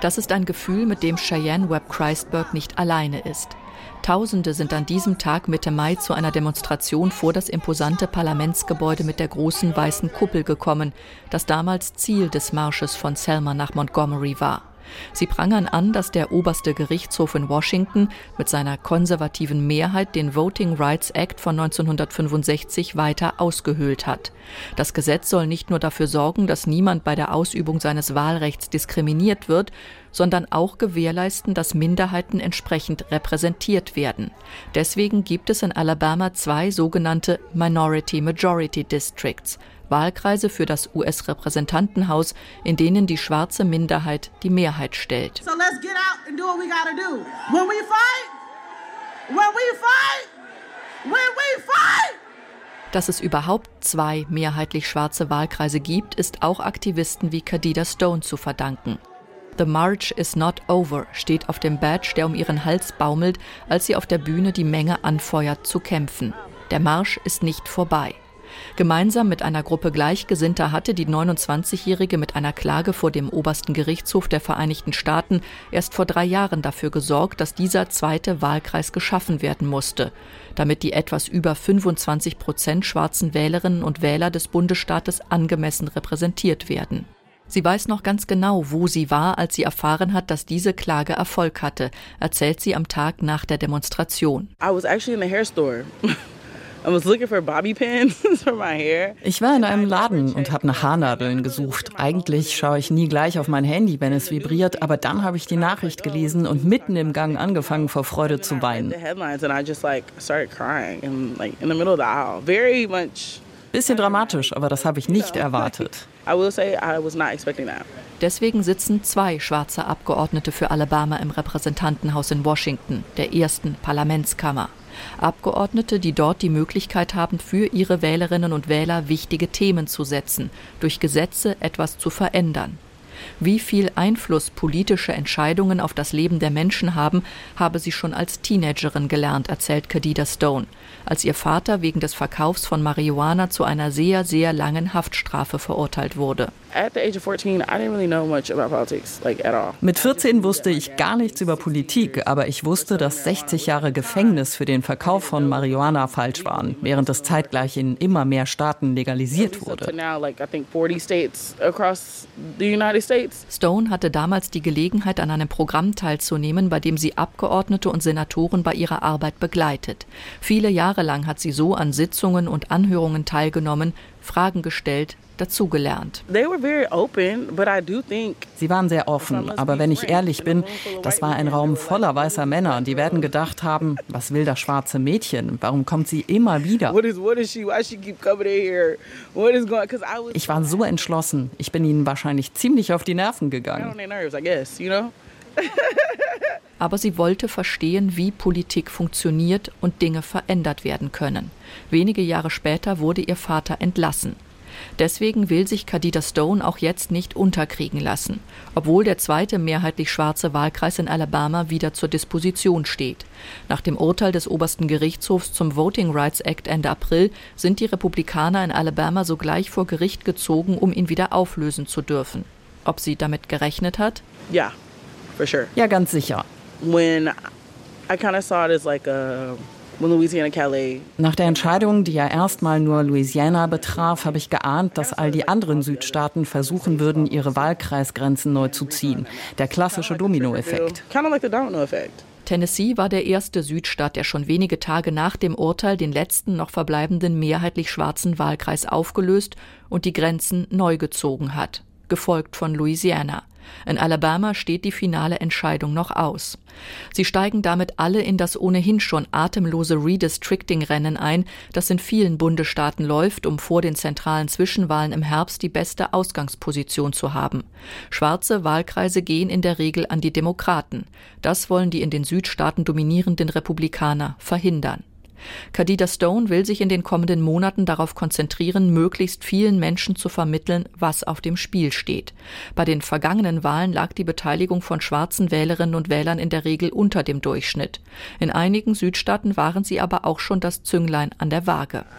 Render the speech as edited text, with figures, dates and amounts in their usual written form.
Das ist ein Gefühl, mit dem Cheyenne Webb Christburg nicht alleine ist. Tausende sind an diesem Tag Mitte Mai zu einer Demonstration vor das imposante Parlamentsgebäude mit der großen weißen Kuppel gekommen, das damals Ziel des Marsches von Selma nach Montgomery war. Sie prangern an, dass der oberste Gerichtshof in Washington mit seiner konservativen Mehrheit den Voting Rights Act von 1965 weiter ausgehöhlt hat. Das Gesetz soll nicht nur dafür sorgen, dass niemand bei der Ausübung seines Wahlrechts diskriminiert wird, sondern auch gewährleisten, dass Minderheiten entsprechend repräsentiert werden. Deswegen gibt es in Alabama 2 sogenannte Minority-Majority Districts, Wahlkreise für das US-Repräsentantenhaus, in denen die schwarze Minderheit die Mehrheit stellt. So let's get out and do what we gotta do. When we fight, when we fight. Dass es überhaupt 2 mehrheitlich schwarze Wahlkreise gibt, ist auch Aktivisten wie Khadida Stone zu verdanken. The March is not over steht auf dem Badge, der um ihren Hals baumelt, als sie auf der Bühne die Menge anfeuert zu kämpfen. Der Marsch ist nicht vorbei. Gemeinsam mit einer Gruppe Gleichgesinnter hatte die 29-Jährige mit einer Klage vor dem obersten Gerichtshof der Vereinigten Staaten erst vor 3 Jahren dafür gesorgt, dass dieser 2. Wahlkreis geschaffen werden musste, damit die etwas über 25% schwarzen Wählerinnen und Wähler des Bundesstaates angemessen repräsentiert werden. Sie weiß noch ganz genau, wo sie war, als sie erfahren hat, dass diese Klage Erfolg hatte, erzählt sie am Tag nach der Demonstration. I was actually in the hair store. Ich war in einem Laden und habe nach Haarnadeln gesucht. Eigentlich schaue ich nie gleich auf mein Handy, wenn es vibriert, aber dann habe ich die Nachricht gelesen und mitten im Gang angefangen, vor Freude zu weinen. Bisschen dramatisch, aber das habe ich nicht erwartet. Deswegen sitzen 2 schwarze Abgeordnete für Alabama im Repräsentantenhaus in Washington, der ersten Parlamentskammer. Abgeordnete, die dort die Möglichkeit haben, für ihre Wählerinnen und Wähler wichtige Themen zu setzen, durch Gesetze etwas zu verändern. Wie viel Einfluss politische Entscheidungen auf das Leben der Menschen haben, habe sie schon als Teenagerin gelernt, erzählt Khadida Stone, als ihr Vater wegen des Verkaufs von Marihuana zu einer sehr, sehr langen Haftstrafe verurteilt wurde. Mit 14 wusste ich gar nichts über Politik, aber ich wusste, dass 60 Jahre Gefängnis für den Verkauf von Marihuana falsch waren, während es zeitgleich in immer mehr Staaten legalisiert wurde. Stone hatte damals die Gelegenheit, an einem Programm teilzunehmen, bei dem sie Abgeordnete und Senatoren bei ihrer Arbeit begleitet. Viele Jahre lang hat sie so an Sitzungen und Anhörungen teilgenommen, Fragen gestellt, dazugelernt. Sie waren sehr offen, aber wenn ich ehrlich bin, das war ein Raum voller weißer Männer. Die werden gedacht haben, was will das schwarze Mädchen? Warum kommt sie immer wieder? Ich war so entschlossen. Ich bin ihnen wahrscheinlich ziemlich auf die Nerven gegangen. Aber sie wollte verstehen, wie Politik funktioniert und Dinge verändert werden können. Wenige Jahre später wurde ihr Vater entlassen. Deswegen will sich Khadida Stone auch jetzt nicht unterkriegen lassen, obwohl der 2. mehrheitlich schwarze Wahlkreis in Alabama wieder zur Disposition steht. Nach dem Urteil des obersten Gerichtshofs zum Voting Rights Act Ende April sind die Republikaner in Alabama sogleich vor Gericht gezogen, um ihn wieder auflösen zu dürfen. Ob sie damit gerechnet hat? Ja, for sure. Ja, ganz sicher. Nach der Entscheidung, die ja erstmal nur Louisiana betraf, habe ich geahnt, dass all die anderen Südstaaten versuchen würden, ihre Wahlkreisgrenzen neu zu ziehen. Der klassische Dominoeffekt. Tennessee war der erste Südstaat, der schon wenige Tage nach dem Urteil den letzten noch verbleibenden mehrheitlich schwarzen Wahlkreis aufgelöst und die Grenzen neu gezogen hat, gefolgt von Louisiana. In Alabama steht die finale Entscheidung noch aus. Sie steigen damit alle in das ohnehin schon atemlose Redistricting-Rennen ein, das in vielen Bundesstaaten läuft, um vor den zentralen Zwischenwahlen im Herbst die beste Ausgangsposition zu haben. Schwarze Wahlkreise gehen in der Regel an die Demokraten. Das wollen die in den Südstaaten dominierenden Republikaner verhindern. Khadida Stone will sich in den kommenden Monaten darauf konzentrieren, möglichst vielen Menschen zu vermitteln, was auf dem Spiel steht. Bei den vergangenen Wahlen lag die Beteiligung von schwarzen Wählerinnen und Wählern in der Regel unter dem Durchschnitt. In einigen Südstaaten waren sie aber auch schon das Zünglein an der Waage.